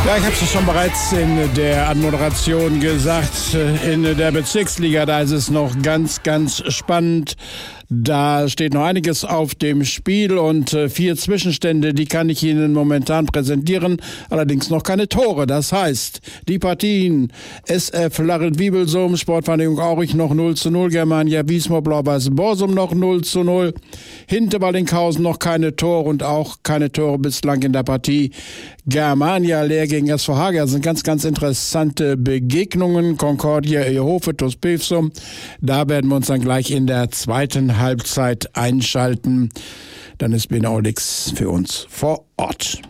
Ja, ich habe es schon bereits in der Anmoderation gesagt. In der Bezirksliga, da ist es noch ganz, ganz spannend. Da steht noch einiges auf dem Spiel und 4 Zwischenstände, die kann ich Ihnen momentan präsentieren. Allerdings noch keine Tore. Das heißt, die Partien SF Larret-Wiebelsum, Sportvereinigung Aurich noch 0:0, Germania Wiesmoor Blau-Weiß Borsum noch 0:0, Hinterwaldinghausen noch keine Tore und auch keine Tore bislang in der Partie Germania Leer gegen SV Hage. Das sind ganz, ganz interessante Begegnungen. Concordia Ehofe, TuS Pilsum. Da werden wir uns dann gleich in der zweiten Halbzeit einschalten. Dann ist Bene Aulix für uns vor Ort.